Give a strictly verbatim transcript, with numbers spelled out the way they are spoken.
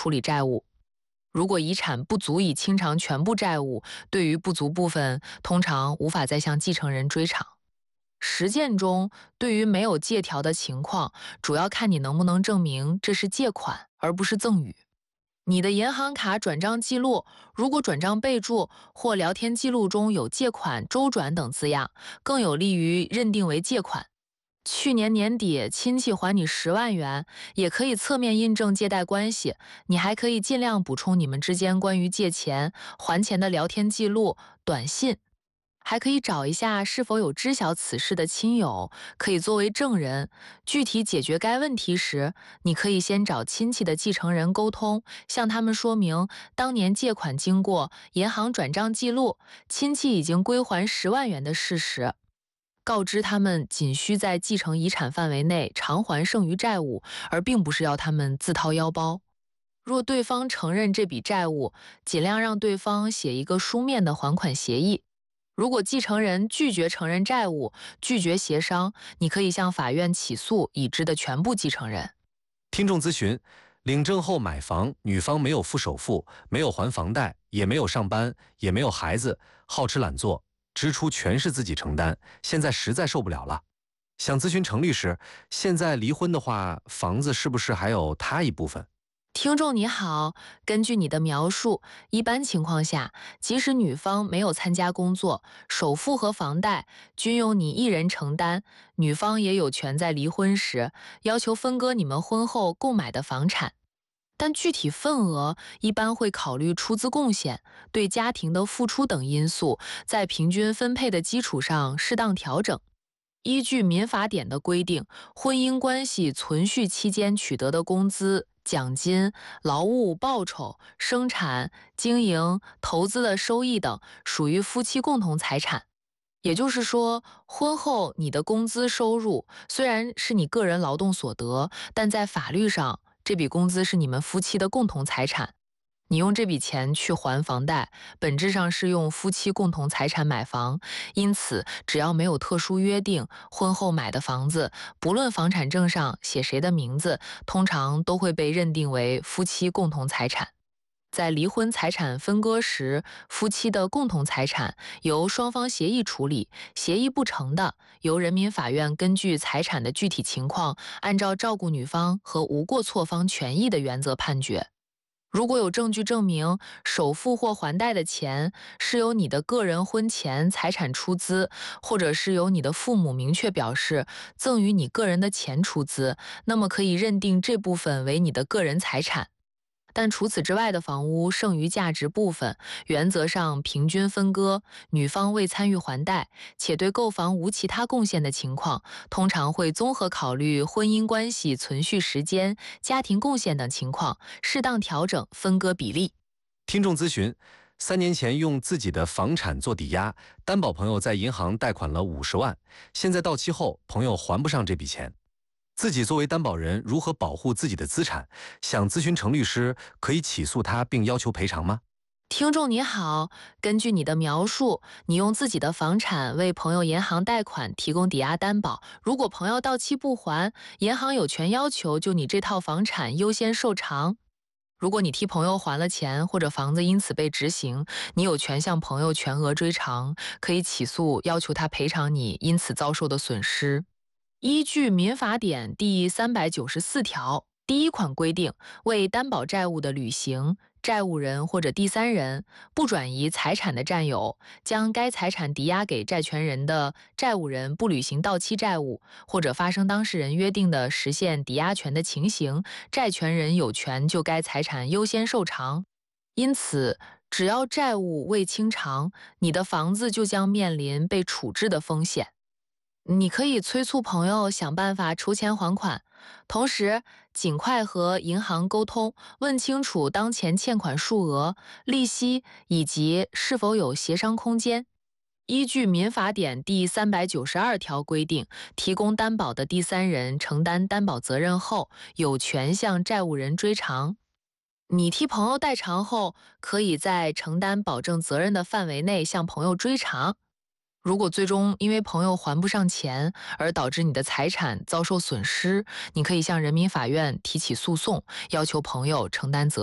处理债务。如果遗产不足以清偿全部债务，对于不足部分，通常无法再向继承人追偿。实践中，对于没有借条的情况，主要看你能不能证明这是借款而不是赠与。你的银行卡转账记录，如果转账备注或聊天记录中有借款、周转等字样，更有利于认定为借款。去年年底亲戚还你十万元，也可以侧面印证借贷关系。你还可以尽量补充你们之间关于借钱、还钱的聊天记录、短信。还可以找一下是否有知晓此事的亲友，可以作为证人。具体解决该问题时，你可以先找亲戚的继承人沟通，向他们说明当年借款经过、银行转账记录、亲戚已经归还十万元的事实。告知他们仅需在继承遗产范围内偿还剩余债务，而并不是要他们自掏腰包。若对方承认这笔债务，尽量让对方写一个书面的还款协议。如果继承人拒绝承认债务，拒绝协商，你可以向法院起诉已知的全部继承人。 听众咨询：领证后买房，女方没有付首付，没有还房贷，也没有上班，也没有孩子，好吃懒做，支出全是自己承担，现在实在受不了了。想咨询程律师，现在离婚的话，房子是不是还有他一部分？ 听众你好，根据你的描述，一般情况下，即使女方没有参加工作，首付和房贷均由你一人承担，女方也有权在离婚时要求分割你们婚后购买的房产。但具体份额一般会考虑出资贡献、对家庭的付出等因素，在平均分配的基础上适当调整。依据民法典的规定，婚姻关系存续期间取得的工资、奖金、劳务报酬、生产、经营、投资的收益等，属于夫妻共同财产。也就是说，婚后你的工资收入虽然是你个人劳动所得，但在法律上，这笔工资是你们夫妻的共同财产。你用这笔钱去还房贷，本质上是用夫妻共同财产买房，因此只要没有特殊约定，婚后买的房子，不论房产证上写谁的名字，通常都会被认定为夫妻共同财产。在离婚财产分割时，夫妻的共同财产由双方协议处理，协议不成的，由人民法院根据财产的具体情况，按照照顾女方和无过错方权益的原则判决。如果有证据证明首付或还贷的钱是由你的个人婚前财产出资，或者是由你的父母明确表示赠与你个人的钱出资，那么可以认定这部分为你的个人财产。但除此之外的房屋剩余价值部分，原则上平均分割，女方未参与还贷，且对购房无其他贡献的情况，通常会综合考虑婚姻关系存续时间、家庭贡献等情况，适当调整分割比例。 听众咨询：三年前用自己的房产做抵押，担保朋友在银行贷款了五十万，现在到期后，朋友还不上这笔钱。自己作为担保人，如何保护自己的资产？想咨询程律师，可以起诉他并要求赔偿吗？ 听众你好，根据你的描述，你用自己的房产为朋友银行贷款提供抵押担保，如果朋友到期不还，银行有权要求就你这套房产优先受偿。如果你替朋友还了钱，或者房子因此被执行，你有权向朋友全额追偿，可以起诉要求他赔偿你因此遭受的损失。依据民法典第三百九十四条第一款规定，为担保债务的履行，债务人或者第三人不转移财产的占有，将该财产抵押给债权人的债务人不履行到期债务，或者发生当事人约定的实现抵押权的情形，债权人有权就该财产优先受偿。因此，只要债务未清偿，你的房子就将面临被处置的风险。你可以催促朋友想办法筹钱还款，同时尽快和银行沟通，问清楚当前欠款数额、利息以及是否有协商空间。依据民法典第三百九十二条规定，提供担保的第三人承担担保责任后，有权向债务人追偿。你替朋友代偿后，可以在承担保证责任的范围内向朋友追偿。如果最终因为朋友还不上钱而导致你的财产遭受损失，你可以向人民法院提起诉讼，要求朋友承担责任。